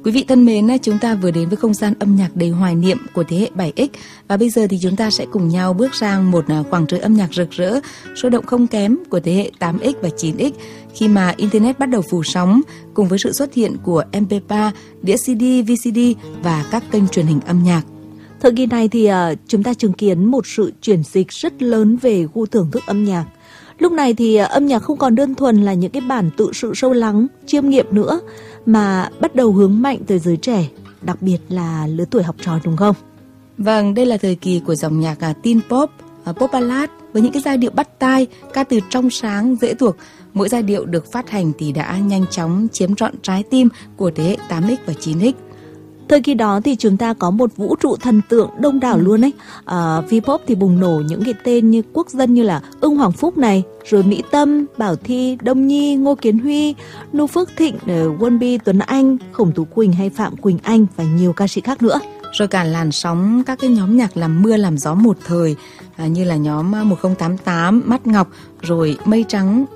Quý vị thân mến, chúng ta vừa đến với không gian âm nhạc đầy hoài niệm của thế hệ 7X. Và bây giờ thì chúng ta sẽ cùng nhau bước sang một khoảng trời âm nhạc rực rỡ, sôi động không kém của thế hệ 8X và 9X. Khi mà Internet bắt đầu phủ sóng, cùng với sự xuất hiện của MP3, đĩa CD, VCD và các kênh truyền hình âm nhạc. Thời kỳ này thì chúng ta chứng kiến một sự chuyển dịch rất lớn về gu thưởng thức âm nhạc. Lúc này thì âm nhạc không còn đơn thuần là những cái bản tự sự sâu lắng, chiêm nghiệm nữa, mà bắt đầu hướng mạnh tới giới trẻ, đặc biệt là lứa tuổi học trò, đúng không? Vâng, đây là thời kỳ của dòng nhạc teen pop, pop ballad với những cái giai điệu bắt tai, ca từ trong sáng, dễ thuộc. Mỗi giai điệu được phát hành thì đã nhanh chóng chiếm trọn trái tim của thế hệ 8X và 9X. Thời kỳ đó thì chúng ta có một vũ trụ thần tượng đông đảo luôn ấy. V-pop thì bùng nổ những cái tên như quốc dân như là Ưng Hoàng Phúc này, rồi Mỹ Tâm, Bảo Thy, Đông Nhi, Ngô Kiến Huy, Nu Phước Thịnh, Won Bi, Tuấn Anh, Khổng Tú Quỳnh hay Phạm Quỳnh Anh và nhiều ca sĩ khác nữa. Rồi cả làn sóng các cái nhóm nhạc làm mưa làm gió một thời, như là nhóm 1088, Mắt Ngọc, rồi Mây Trắng,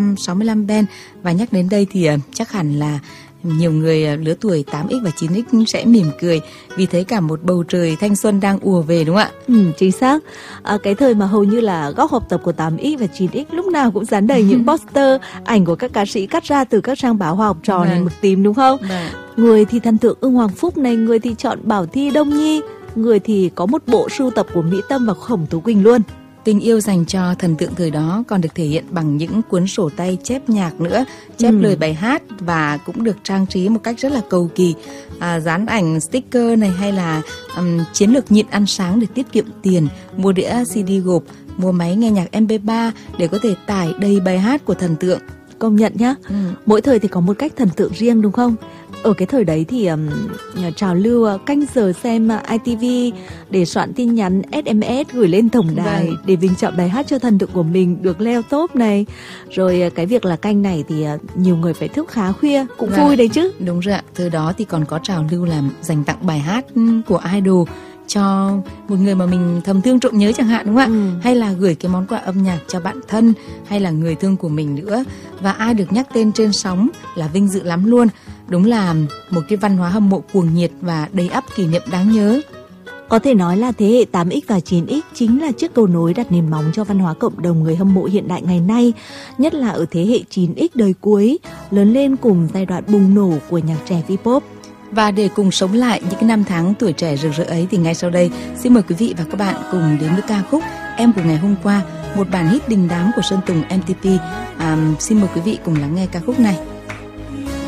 365 Band. Và nhắc đến đây thì chắc hẳn là nhiều người lứa tuổi 8X và 9X sẽ mỉm cười vì thấy cả một bầu trời thanh xuân đang ùa về, đúng không ạ? Chính xác. Cái thời mà hầu như là góc học tập của 8X và 9X lúc nào cũng dán đầy những poster, ảnh của các ca sĩ cắt ra từ các trang báo Hoa Học Trò này, Mực Tím, đúng không? Người thì thần tượng Ưng Hoàng Phúc này, người thì chọn Bảo Thy, Đông Nhi, người thì có một bộ sưu tập của Mỹ Tâm và Khổng Tú Quỳnh luôn. Tình yêu dành cho thần tượng thời đó còn được thể hiện bằng những cuốn sổ tay chép nhạc nữa, chép lời bài hát và cũng được trang trí một cách rất là cầu kỳ, dán ảnh sticker này hay là chiến lược nhịn ăn sáng để tiết kiệm tiền, mua đĩa CD gộp, mua máy nghe nhạc MP3 để có thể tải đầy bài hát của thần tượng. Công nhận nhá, mỗi thời thì có một cách thần tượng riêng, đúng không? Ở cái thời đấy thì trào lưu canh giờ xem ITV để soạn tin nhắn SMS gửi lên tổng đài để bình chọn bài hát cho thần tượng của mình được leo top này. Rồi cái việc là canh này thì nhiều người phải thức khá khuya, cũng vui đấy chứ. Đúng rồi ạ, thời đó thì còn có trào lưu làm dành tặng bài hát của idol cho một người mà mình thầm thương trộm nhớ chẳng hạn, đúng không ạ? Hay là gửi cái món quà âm nhạc cho bạn thân hay là người thương của mình nữa. Và ai được nhắc tên trên sóng là vinh dự lắm luôn. Đúng là một cái văn hóa hâm mộ cuồng nhiệt và đầy ắp kỷ niệm đáng nhớ. Có thể nói là thế hệ 8X và 9X chính là chiếc cầu nối đặt nền móng cho văn hóa cộng đồng người hâm mộ hiện đại ngày nay, nhất là ở thế hệ 9X đời cuối, lớn lên cùng giai đoạn bùng nổ của nhạc trẻ V-pop. Và để cùng sống lại những cái năm tháng tuổi trẻ rực rỡ ấy thì ngay sau đây xin mời quý vị và các bạn cùng đến với ca khúc Em của ngày hôm qua, một bản hit đình đám của Sơn Tùng MTP. Xin mời quý vị cùng lắng nghe ca khúc này.